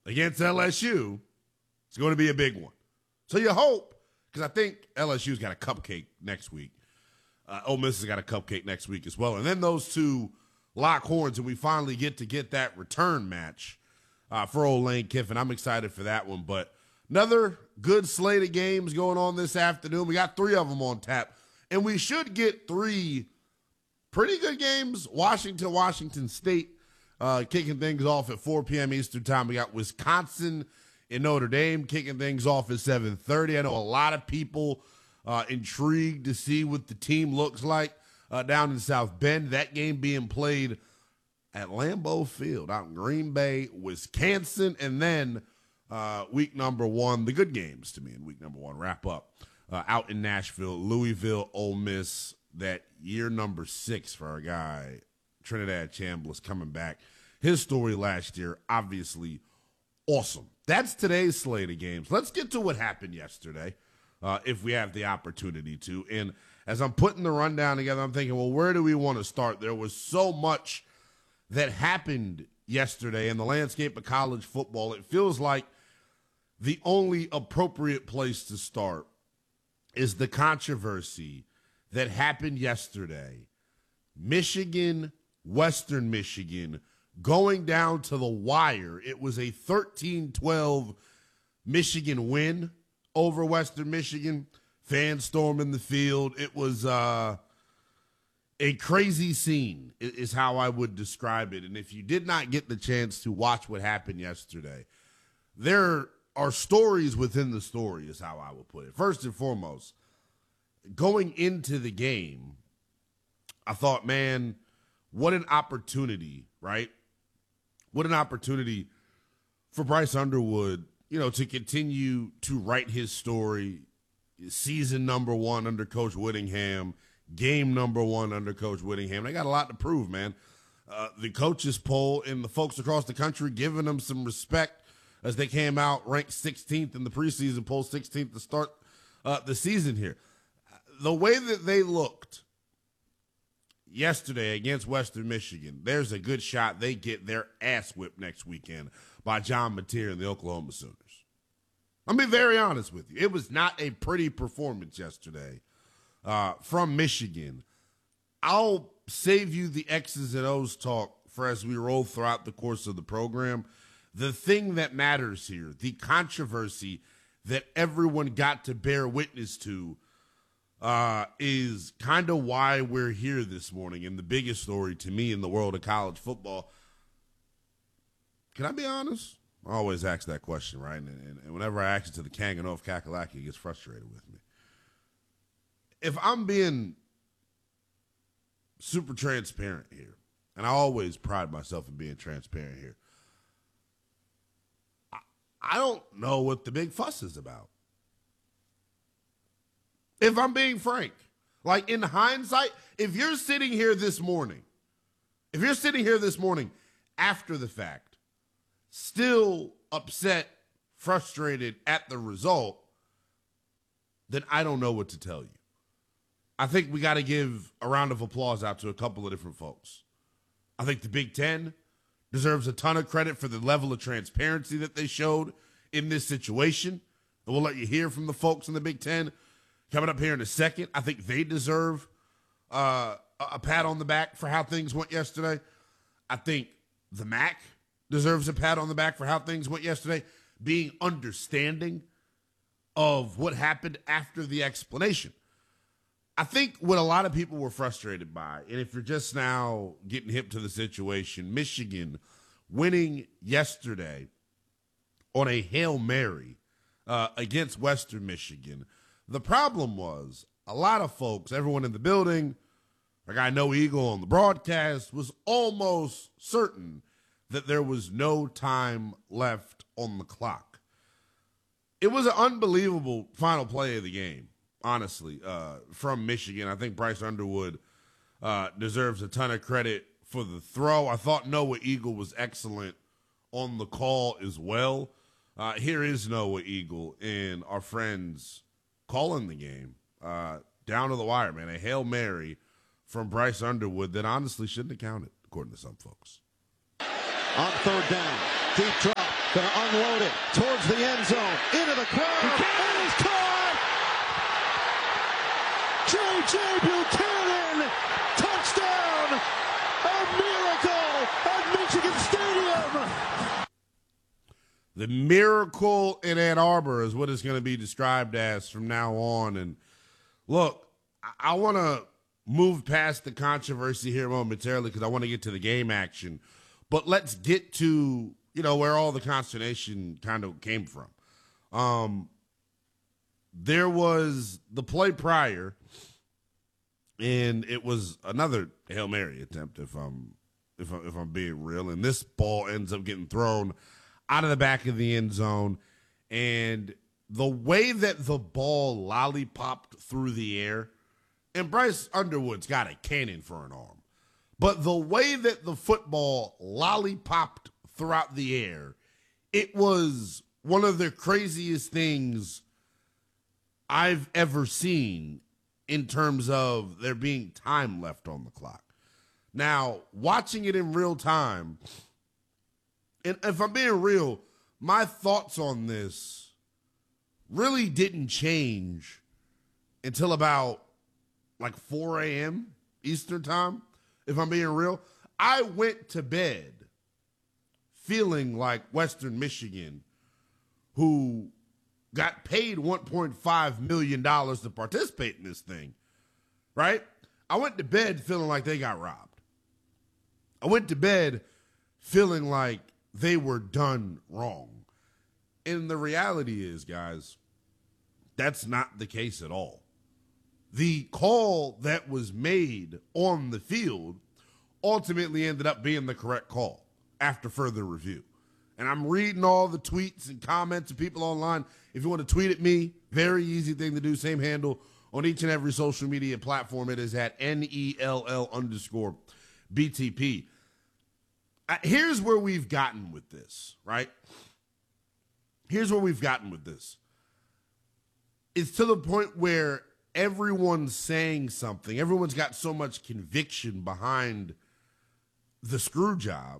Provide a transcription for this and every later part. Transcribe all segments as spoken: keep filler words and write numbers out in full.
against L S U, it's going to be a big one. So you hope, because I think L S U's got a cupcake next week. Uh, Ole Miss has got a cupcake next week as well. And then those two lock horns, and we finally get to get that return match uh, for old Lane Kiffin. I'm excited for that one. But another good slate of games going on this afternoon. We got three of them on tap. And we should get three pretty good games. Washington, Washington State uh, kicking things off at four p.m. Eastern time. We got Wisconsin and Notre Dame kicking things off at seven thirty. I know a lot of people uh, intrigued to see what the team looks like uh, down in South Bend. That game being played at Lambeau Field out in Green Bay, Wisconsin. And then uh, week number one, the good games to me in week number one, wrap up uh, out in Nashville, Louisville, Ole Miss. That year number six for our guy, Trinidad Chambliss, coming back. His story last year, obviously awesome. That's today's slate of games. Let's get to what happened yesterday, uh, if we have the opportunity to. And as I'm putting the rundown together, I'm thinking, well, where do we want to start? There was so much that happened yesterday in the landscape of college football. It feels like the only appropriate place to start is the controversy that happened yesterday. Michigan, Western Michigan, going down to the wire. It was a thirteen twelve Michigan win over Western Michigan. Fans storming the field. It was uh, a crazy scene is how I would describe it. And if you did not get the chance to watch what happened yesterday, there are stories within the story is how I would put it. First and foremost, going into the game, I thought, man, what an opportunity, right? What an opportunity for Bryce Underwood, you know, to continue to write his story. Season number one under Coach Whittingham, game number one under Coach Whittingham. They got a lot to prove, man. Uh, the coaches poll and the folks across the country giving them some respect as they came out ranked sixteenth in the preseason poll, sixteenth to start uh, the season here. The way that they looked yesterday against Western Michigan, there's a good shot they get their ass whipped next weekend by John Mateer and the Oklahoma Sooners. I'll be very honest with you. It was not a pretty performance yesterday uh, from Michigan. I'll save you the X's and O's talk for as we roll throughout the course of the program. The thing that matters here, the controversy that everyone got to bear witness to, Uh, is kind of why we're here this morning, and the biggest story to me in the world of college football. Can I be honest? I always ask that question, right? And, and, and whenever I ask it to the Kangan of Kakalaki, he gets frustrated with me. If I'm being super transparent here, and I always pride myself in being transparent here, I, I don't know what the big fuss is about. If I'm being frank, like in hindsight, if you're sitting here this morning, if you're sitting here this morning after the fact, still upset, frustrated at the result, then I don't know what to tell you. I think we got to give a round of applause out to a couple of different folks. I think the Big Ten deserves a ton of credit for the level of transparency that they showed in this situation. And we'll let you hear from the folks in the Big Ten coming up here in a second. I think they deserve uh, a pat on the back for how things went yesterday. I think the M A C deserves a pat on the back for how things went yesterday, being understanding of what happened after the explanation. I think what a lot of people were frustrated by, and if you're just now getting hip to the situation, Michigan winning yesterday on a Hail Mary uh, against Western Michigan. The problem was a lot of folks, everyone in the building, like I know Eagle on the broadcast, was almost certain that there was no time left on the clock. It was an unbelievable final play of the game, honestly, uh, from Michigan. I think Bryce Underwood uh, deserves a ton of credit for the throw. I thought Noah Eagle was excellent on the call as well. Uh, here is Noah Eagle and our friends calling the game uh, down to the wire, man. A Hail Mary from Bryce Underwood that honestly shouldn't have counted, according to some folks. On third down, deep drop, Going to unload it towards the end zone. Into the crowd. And it's caught. J J. Buchanan. Touchdown. A miracle at Michigan Stadium. The miracle in Ann Arbor is what it's going to be described as from now on. And look, I, I want to move past the controversy here momentarily because I want to get to the game action. But let's get to, you know, where all the consternation kind of came from. Um, there was the play prior, and it was another Hail Mary attempt, if I'm, if I'm, if I'm being real. And this ball ends up getting thrown out of the back of the end zone. And the way that the ball lollipopped through the air, and Bryce Underwood's got a cannon for an arm, but the way that the football lollipopped throughout the air, it was one of the craziest things I've ever seen in terms of there being time left on the clock. Now, watching it in real time, and if I'm being real, my thoughts on this really didn't change until about like four a.m. Eastern time, if I'm being real. I went to bed feeling like Western Michigan, who got paid one point five million dollars to participate in this thing, right? I went to bed feeling like they got robbed. I went to bed feeling like they were done wrong. And the reality is, guys, that's not the case at all. The call that was made on the field ultimately ended up being the correct call after further review. And I'm reading all the tweets and comments of people online. If you want to tweet at me, very easy thing to do, same handle on each and every social media platform. It is at N E L L underscore B T P. Uh, here's where we've gotten with this, right? Here's where we've gotten with this. It's to the point where everyone's saying something. Everyone's got so much conviction behind the screw job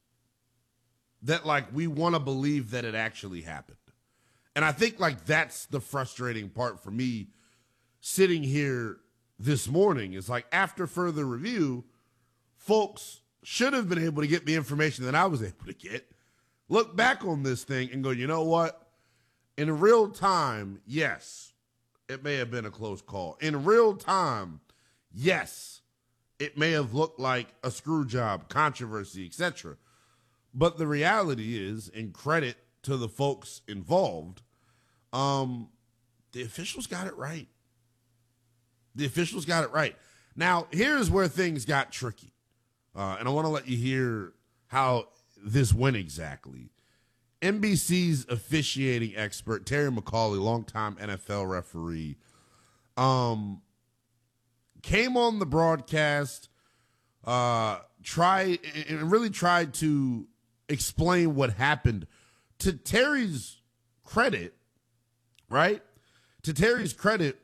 that, like, we want to believe that it actually happened. And I think, like, that's the frustrating part for me sitting here this morning is, like, after further review, folks should have been able to get the information that I was able to get, look back on this thing and go, you know what? In real time, yes, it may have been a close call. In real time, yes, it may have looked like a screw job, controversy, et cetera. But the reality is, and credit to the folks involved, um, the officials got it right. The officials got it right. Now, here's where things got tricky. Uh, and I want to let you hear how this went exactly. N B C's officiating expert, Terry McAulay, longtime N F L referee, um, came on the broadcast, uh, try and really tried to explain what happened. To Terry's credit, right? To Terry's credit,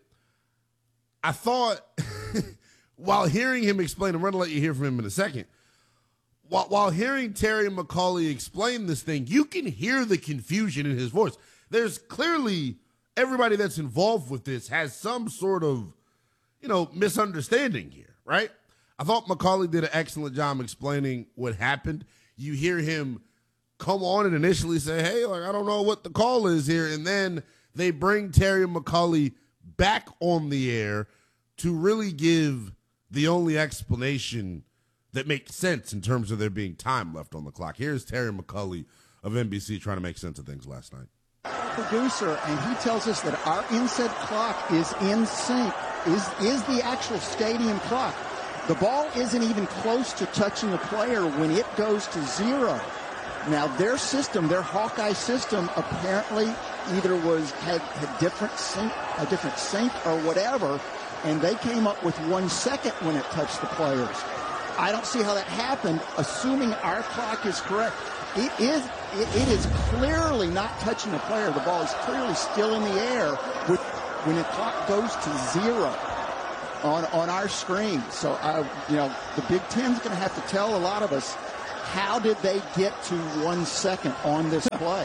I thought, while hearing him explain, I'm going to let you hear from him in a second. While, while hearing Terry McAulay explain this thing, you can hear the confusion in his voice. There's clearly everybody that's involved with this has some sort of, you know, misunderstanding here, right? I thought McAulay did an excellent job explaining what happened. You hear him come on and initially say, hey, like, I don't know what the call is here. And then they bring Terry McAulay back on the air to really give the only explanation that makes sense in terms of there being time left on the clock. Here's Terry McAulay of N B C trying to make sense of things last night. Producer, and he tells us that our inset clock is in sync, is, is the actual stadium clock. The ball isn't even close to touching the player when it goes to zero. Now, their system, their Hawkeye system, apparently either was had, had different sync, a different sync or whatever, and they came up with one second when it touched the players. I don't see how that happened, assuming our clock is correct. It is it, it is clearly not touching the player. The ball is clearly still in the air with when the clock goes to zero on on our screen. So, I, you know, the Big Ten's going to have to tell a lot of us How did they get to one second on this play?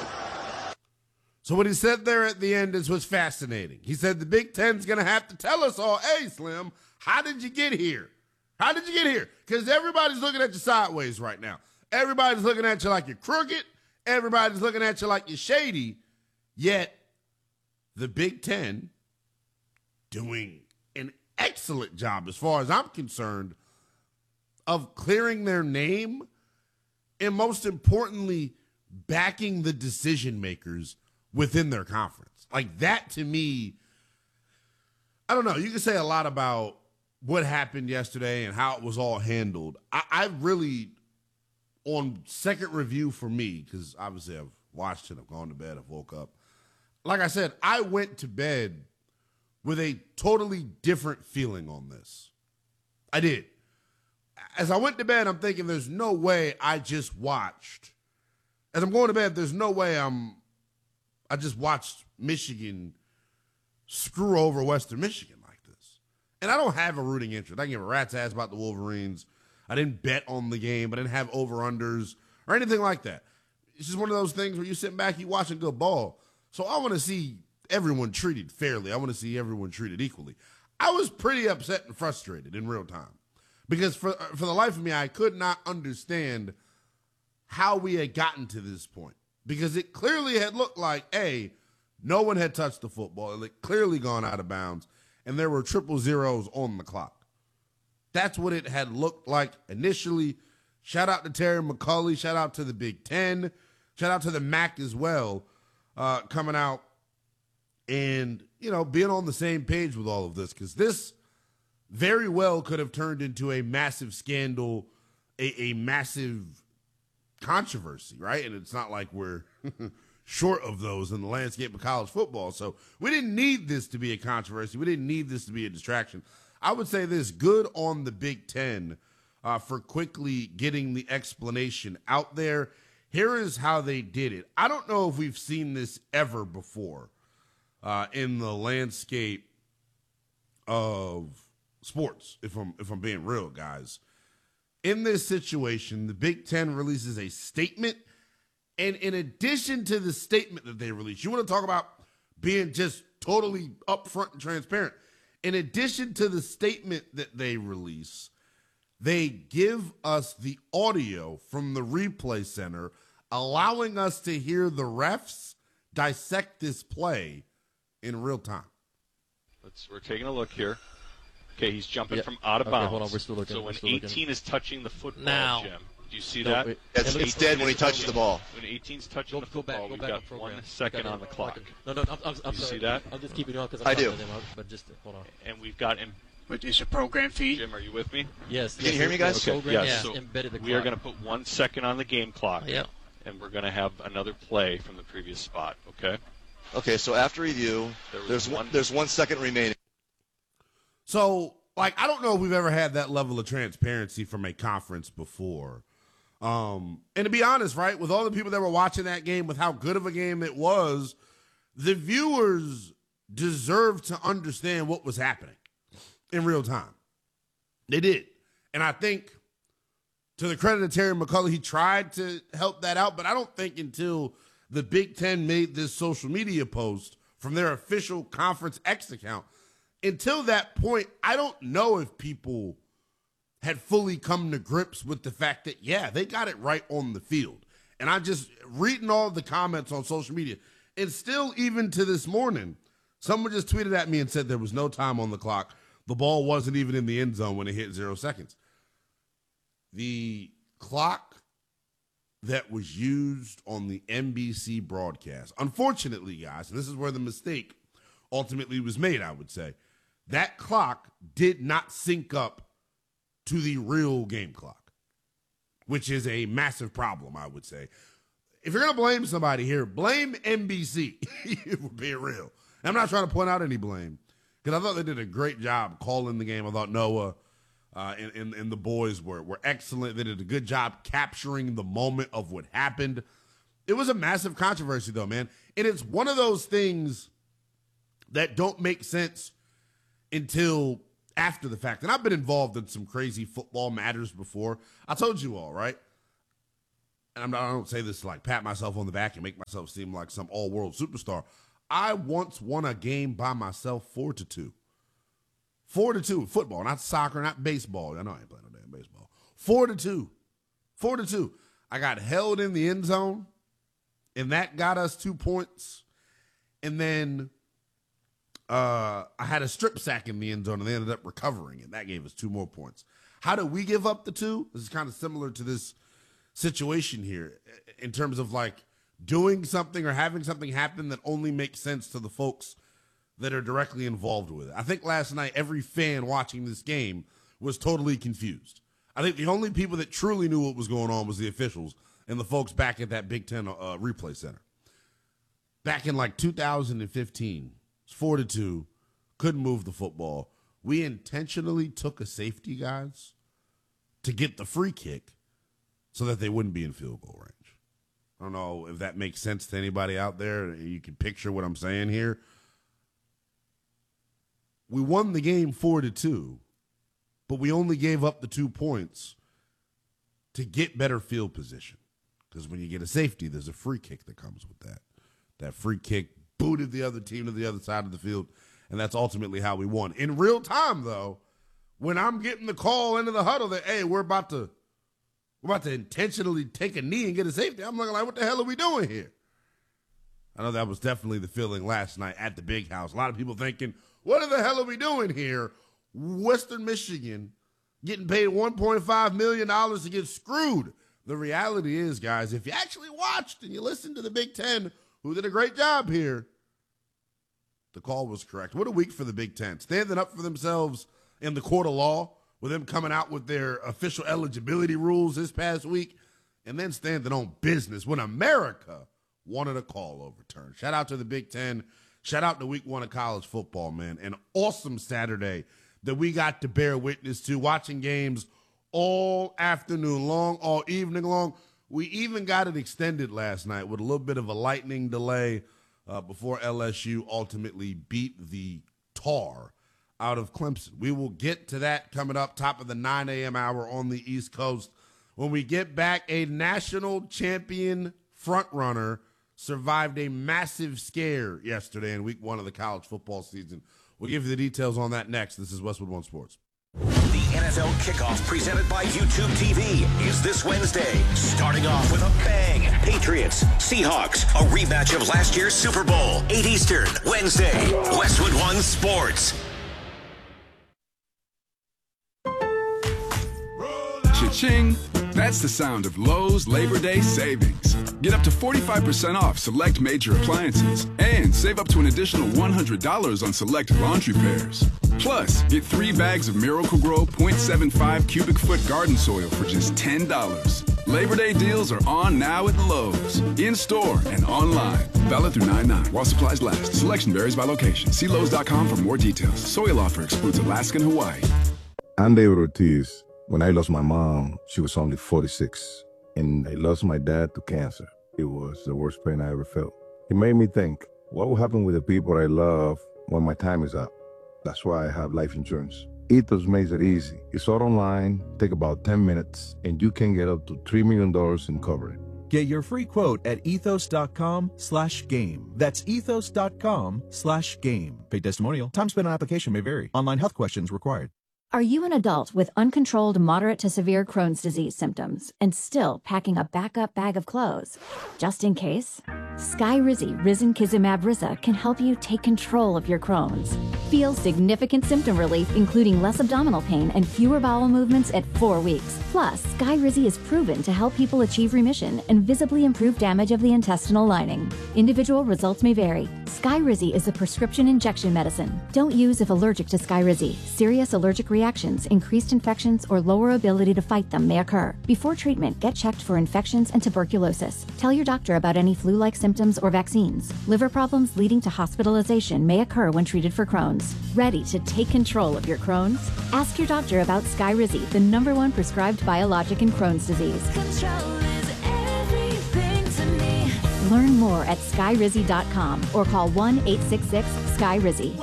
So what he said there at the end is what's fascinating. He said the Big Ten's going to have to tell us all, hey, Slim, how did you get here? How did you get here? Because everybody's looking at you sideways right now. Everybody's looking at you like you're crooked. Everybody's looking at you like you're shady. Yet the Big Ten doing an excellent job, as far as I'm concerned, of clearing their name and, most importantly, backing the decision makers within their conference. Like, that to me, I don't know. You can say a lot about what happened yesterday and how it was all handled. I, I really, on second review for me, because obviously I've watched it, I've gone to bed, I've woke up. Like I said, I went to bed with a totally different feeling on this. I did. As I went to bed, I'm thinking there's no way I just watched. As I'm going to bed, there's no way I'm, I just watched Michigan screw over Western Michigan like this. And I don't have a rooting interest. I can give a rat's ass about the Wolverines. I didn't bet on the game. I didn't have over-unders or anything like that. It's just one of those things where you sit back, you watch a good ball. So I want to see everyone treated fairly. I want to see everyone treated equally. I was pretty upset and frustrated in real time because for for the life of me, I could not understand how we had gotten to this point, because it clearly had looked like, A, no one had touched the football. It had clearly gone out of bounds, and there were triple zeros on the clock. That's what it had looked like initially. Shout out to Terry McCulley. Shout out to the Big Ten. Shout out to the M A C as well, uh, coming out and, you know, being on the same page with all of this, because this very well could have turned into a massive scandal, a, a massive controversy, right? And it's not like we're short of those in the landscape of college football. So we didn't need this to be a controversy. We didn't need this to be a distraction. I would say this, good on the Big Ten uh, for quickly getting the explanation out there. Here is how they did it. I don't know if we've seen this ever before uh, in the landscape of sports, if I'm if I'm being real, guys. In this situation, the Big Ten releases a statement, and in addition to the statement that they release, you want to talk about being just totally upfront and transparent. In addition to the statement that they release, they give us the audio from the replay center, allowing us to hear the refs dissect this play in real time. Let's, we're taking a look here. Okay, he's jumping yep. from out of okay, bounds. Hold on, we're still looking. So we're when still eighteen looking. is touching the football, now. Jim, do you see no, that? It, it's, it's dead when he touches the ball. When eighteen's touching go, the go football, back, go we've back got on one second on the clock. No, no, I'm, I'm, I'm you sorry. see that? I'm just keeping you on because I'm I do. them out, but just hold on. And we've got him. But is a program feed? Jim, are you with me? Yes. Can yes, you hear me, guys? Okay. Program Yes. is So embedded the we are clock. going to put one second on the game clock. Yeah. And we're going to have another play from the previous spot. Okay. Okay, so after review, There was there's one- one, there's one second remaining. So, like, I don't know if we've ever had that level of transparency from a conference before. Um, and to be honest, right, with all the people that were watching that game, with how good of a game it was, the viewers deserve to understand what was happening in real time. They did. And I think, to the credit of Terry McCulley, he tried to help that out, but I don't think until the Big Ten made this social media post from their official Conference X account, until that point, I don't know if people had fully come to grips with the fact that, yeah, they got it right on the field. And I just, reading all the comments on social media, and still even to this morning, someone just tweeted at me and said there was no time on the clock. The ball wasn't even in the end zone when it hit zero seconds. The clock that was used on the N B C broadcast, unfortunately, guys, and this is where the mistake ultimately was made, I would say, that clock did not sync up to the real game clock, which is a massive problem, I would say. If you're going to blame somebody here, blame N B C, if we're being real. And I'm not trying to point out any blame, because I thought they did a great job calling the game. I thought Noah uh, and, and, and the boys were, were excellent. They did a good job capturing the moment of what happened. It was a massive controversy, though, man. And it's one of those things that don't make sense until after the fact. And I've been involved in some crazy football matters before. I told you all, right? and I'm, I don't say this to like pat myself on the back and make myself seem like some all-world superstar. I once won a game by myself four to two. Four to two. Football, not soccer, not baseball. I know I ain't playing no damn baseball. Four to two. Four to two. I got held in the end zone, and that got us two points. And then uh, I had a strip sack in the end zone, and they ended up recovering, and that gave us two more points. How did we give up the two? This is kind of similar to this situation here in terms of like doing something or having something happen that only makes sense to the folks that are directly involved with it. I think last night every fan watching this game was totally confused. I think the only people that truly knew what was going on was the officials and the folks back at that Big Ten uh, replay center. Back in like two thousand fifteen, it's four to two, couldn't move the football. We intentionally took a safety, guys, to get the free kick so that they wouldn't be in field goal range. I don't know if that makes sense to anybody out there. You can picture what I'm saying here. We won the game four to two, but we only gave up the two points to get better field position. Because when you get a safety, there's a free kick that comes with that. That free kick booted the other team to the other side of the field, and that's ultimately how we won. In real time, though, when I'm getting the call into the huddle that, hey, we're about to we're about to intentionally take a knee and get a safety, I'm looking like, what the hell are we doing here? I know that was definitely the feeling last night at the Big House. A lot of people thinking, what the hell are we doing here? Western Michigan getting paid one point five million dollars to get screwed. The reality is, guys, if you actually watched and you listened to the Big Ten, who did a great job here, the call was correct. What a week for the Big Ten. Standing up for themselves in the court of law, with them coming out with their official eligibility rules this past week, and then standing on business when America wanted a call overturned. Shout out to the Big Ten. Shout out to week one of college football, man. An awesome Saturday that we got to bear witness to, watching games all afternoon long, all evening long. We even got it extended last night with a little bit of a lightning delay uh, before L S U ultimately beat the tar out of Clemson. We will get to that coming up top of the nine a.m. hour on the East Coast. When we get back, a national champion frontrunner survived a massive scare yesterday in week one of the college football season. We'll give you the details on that next. This is Westwood One Sports. The N F L kickoff presented by YouTube T V is this Wednesday. Starting off with a bang. Patriots, Seahawks, a rematch of last year's Super Bowl. eight Eastern, Wednesday. Westwood One Sports. Cha-ching. That's the sound of Lowe's Labor Day savings. Get up to forty-five percent off select major appliances and save up to an additional one hundred dollars on select laundry pairs. Plus, get three bags of Miracle-Gro point seven five cubic foot garden soil for just ten dollars. Labor Day deals are on now at Lowe's. In-store and online. Valid through nine nine while supplies last. Selection varies by location. See Lowe's dot com for more details. Soil offer excludes Alaska and Hawaii. I'm David Ortiz. When I lost my mom, she was only forty-six. And I lost my dad to cancer. It was the worst pain I ever felt. It made me think, what will happen with the people I love when my time is up? That's why I have life insurance. Ethos makes it easy. It's all online, take about ten minutes, and you can get up to three million dollars in coverage. Get your free quote at ethos.com slash game. That's ethos.com slash game. Paid testimonial. Time spent on application may vary. Online health questions required. Are you an adult with uncontrolled moderate to severe Crohn's disease symptoms and still packing a backup bag of clothes? Just in case? Skyrizi Risankizumab Riza can help you take control of your Crohn's. Feel significant symptom relief, including less abdominal pain and fewer bowel movements at four weeks. Plus, Skyrizi is proven to help people achieve remission and visibly improve damage of the intestinal lining. Individual results may vary. Skyrizi is a prescription injection medicine. Don't use if allergic to Skyrizi. Serious allergic reactions, increased infections, or lower ability to fight them may occur. Before treatment, get checked for infections and tuberculosis. Tell your doctor about any flu-like symptoms or vaccines. Liver problems leading to hospitalization may occur when treated for Crohn's. Ready to take control of your Crohn's? Ask your doctor about Skyrizi, the number one prescribed biologic in Crohn's disease. Control is everything to me. Learn more at skyrizi dot com or call one eight six six Sky Rizzi.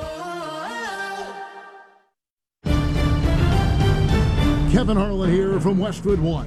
Kevin Harlan here from Westwood One.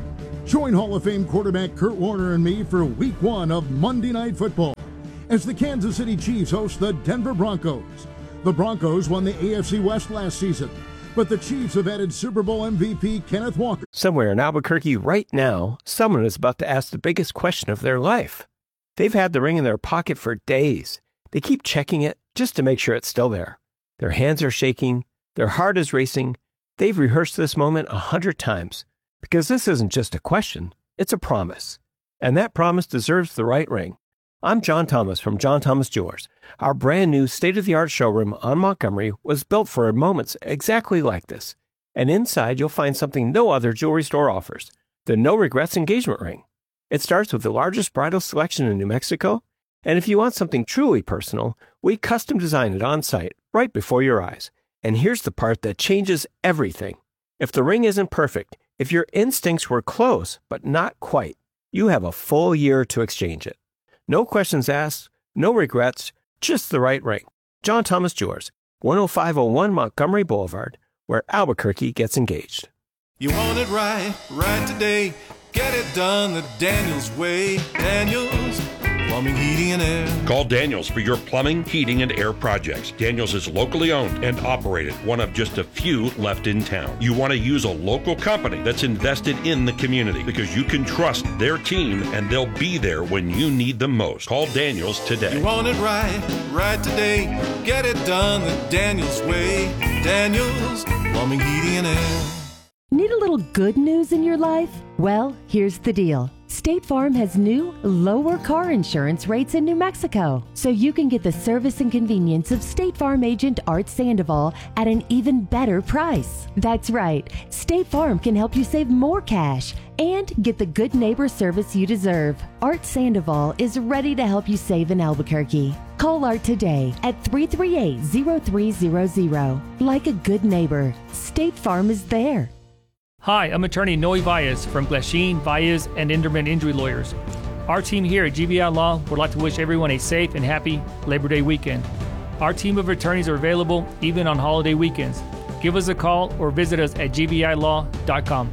Join Hall of Fame quarterback Kurt Warner and me for week one of Monday Night Football as the Kansas City Chiefs host the Denver Broncos. The Broncos won the A F C West last season, but the Chiefs have added Super Bowl M V P Kenneth Walker. Somewhere in Albuquerque right now, someone is about to ask the biggest question of their life. They've had the ring in their pocket for days. They keep checking it just to make sure it's still there. Their hands are shaking. Their heart is racing. They've rehearsed this moment a hundred times. Because this isn't just a question, it's a promise. And that promise deserves the right ring. I'm John Thomas from John Thomas Jewelers. Our brand new state-of-the-art showroom on Montgomery was built for moments exactly like this. And inside you'll find something no other jewelry store offers, the No Regrets engagement ring. It starts with the largest bridal selection in New Mexico, and if you want something truly personal, we custom design it on site, right before your eyes. And here's the part that changes everything. If the ring isn't perfect, if your instincts were close, but not quite, you have a full year to exchange it. No questions asked, no regrets, just the right ring. John Thomas Jewelers, one oh five oh one Montgomery Boulevard, where Albuquerque gets engaged. You want it right, right today. Get it done the Daniels way. Daniels Plumbing, Heating, and Air. Call Daniels for your plumbing, heating, and air projects. Daniels is locally owned and operated, one of just a few left in town. You want to use a local company that's invested in the community because you can trust their team and they'll be there when you need them most. Call Daniels today. You want it right, right today. Get it done the Daniels way. Daniels Plumbing, Heating, and Air. Need a little good news in your life? Well, here's the deal. State Farm has new, lower car insurance rates in New Mexico, so you can get the service and convenience of State Farm agent Art Sandoval at an even better price. That's right, State Farm can help you save more cash and get the good neighbor service you deserve. Art Sandoval is ready to help you save in Albuquerque. Call Art today at three three eight, zero three zero zero. Like a good neighbor, State Farm is there. Hi, I'm attorney Noe Valles from Glasheen, Valles, and Inderman Injury Lawyers. Our team here at G V I Law would like to wish everyone a safe and happy Labor Day weekend. Our team of attorneys are available even on holiday weekends. Give us a call or visit us at G V I law dot com.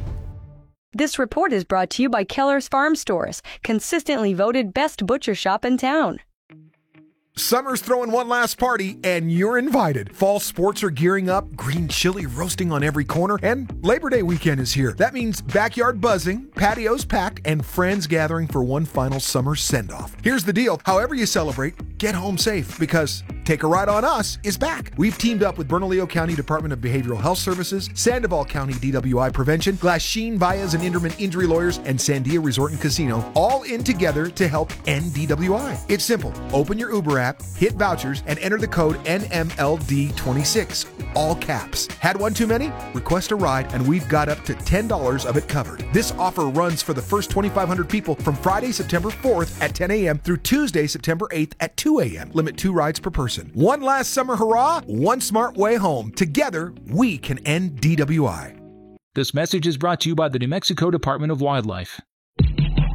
This report is brought to you by Keller's Farm Stores, consistently voted best butcher shop in town. Summer's throwing one last party, and you're invited. Fall sports are gearing up, green chili roasting on every corner, and Labor Day weekend is here. That means backyard buzzing, patios packed, and friends gathering for one final summer send-off. Here's the deal. However you celebrate, get home safe, because Take a Ride on Us is back. We've teamed up with Bernalillo County Department of Behavioral Health Services, Sandoval County D W I Prevention, Glasheen, Valles, and Inderman Injury Lawyers, and Sandia Resort and Casino, all in together to help end D W I. It's simple. Open your Uber app, hit vouchers, and enter the code N M L D twenty-six, all caps. Had one too many? Request a ride, and we've got up to ten dollars of it covered. This offer runs for the first twenty-five hundred people from Friday, September fourth at ten a.m. through Tuesday, September eighth at two a.m. Limit two rides per person. One last summer hurrah, one smart way home. Together, we can end D W I. This message is brought to you by the New Mexico Department of Wildlife.